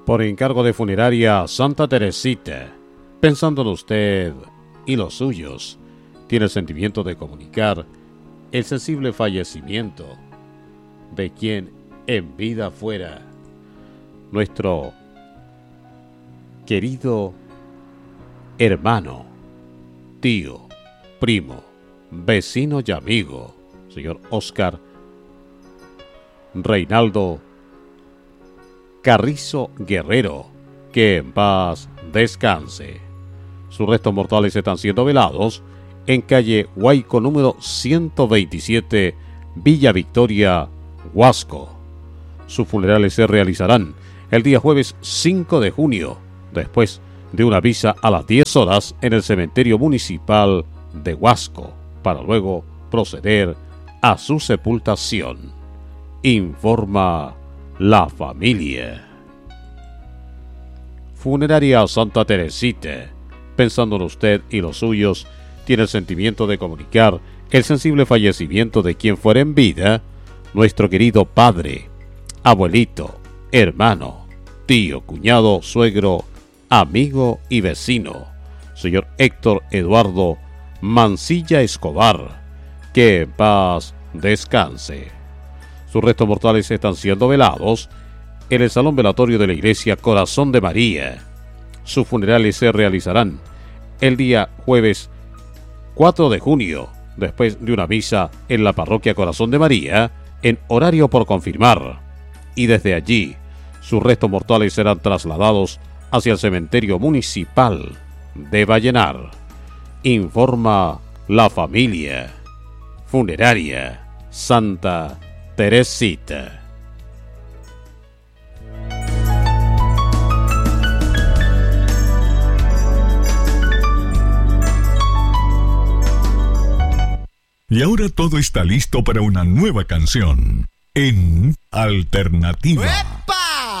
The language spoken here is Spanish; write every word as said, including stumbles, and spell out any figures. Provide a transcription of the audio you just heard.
Por encargo de Funeraria Santa Teresita, pensando en usted y los suyos, tiene el sentimiento de comunicar el sensible fallecimiento de quien en vida fuera nuestro querido hermano, tío, primo, vecino y amigo, señor Oscar Reinaldo Carrizo Guerrero, que en paz descanse. Sus restos mortales están siendo velados en calle Huayco número ciento veintisiete, Villa Victoria, Huasco. Sus funerales se realizarán el día jueves cinco de junio, después de una misa a las diez horas en el cementerio municipal de Huasco, para luego proceder a su sepultación. Informa la familia. Funeraria Santa Teresita, pensando en usted y los suyos, tiene el sentimiento de comunicar el sensible fallecimiento de quien fuera en vida nuestro querido padre, abuelito, hermano, tío, cuñado, suegro, amigo y vecino, señor Héctor Eduardo Mancilla Escobar, que en paz descanse. Sus restos mortales están siendo velados en el salón velatorio de la iglesia Corazón de María. Sus funerales se realizarán el día jueves cuatro de junio, después de una misa en la parroquia Corazón de María, en horario por confirmar, y desde allí sus restos mortales serán trasladados hacia el cementerio municipal de Vallenar. Informa la familia. Funeraria Santa Teresita. Y ahora todo está listo para una nueva canción en Alternativa. ¡Epa!